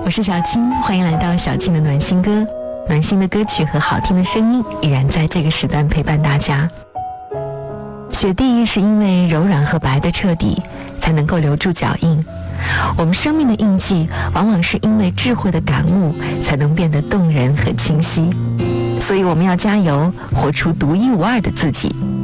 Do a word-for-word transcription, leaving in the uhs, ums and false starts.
我是小青，欢迎来到小青的暖心歌。暖心的歌曲和好听的声音依然在这个时段陪伴大家。雪地是因为柔软和白的彻底才能够留住脚印，我们生命的印记往往是因为智慧的感悟才能变得动人和清晰，所以我们要加油，活出独一无二的自己。